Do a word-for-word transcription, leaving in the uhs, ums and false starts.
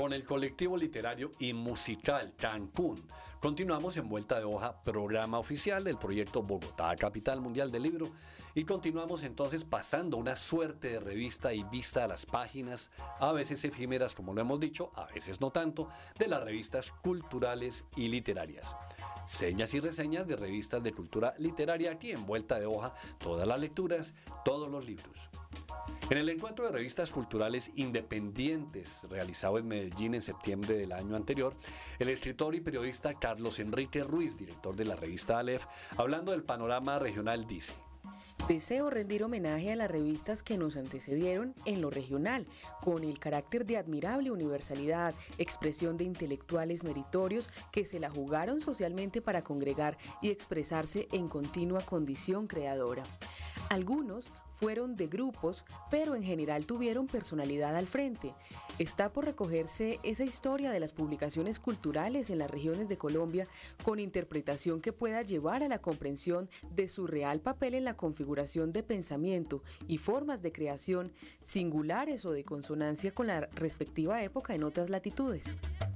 Con el colectivo literario y musical Cancún, continuamos en Vuelta de Hoja, programa oficial del proyecto Bogotá, Capital Mundial del Libro, y continuamos entonces pasando una suerte de revista y vista a las páginas, a veces efímeras, como lo hemos dicho, a veces no tanto, de las revistas culturales y literarias. Señas y reseñas de revistas de cultura literaria aquí en Vuelta de Hoja, todas las lecturas, todos los libros. En el encuentro de revistas culturales independientes realizado en Medellín en septiembre del año anterior, el escritor y periodista Carlos Enrique Ruiz, director de la revista Aleph, hablando del panorama regional, dice: Deseo rendir homenaje a las revistas que nos antecedieron en lo regional, con el carácter de admirable universalidad, expresión de intelectuales meritorios que se la jugaron socialmente para congregar y expresarse en continua condición creadora. Algunos fueron de grupos, pero en general tuvieron personalidad al frente. Está por recogerse esa historia de las publicaciones culturales en las regiones de Colombia con interpretación que pueda llevar a la comprensión de su real papel en la configuración de pensamiento y formas de creación singulares o de consonancia con la respectiva época en otras latitudes.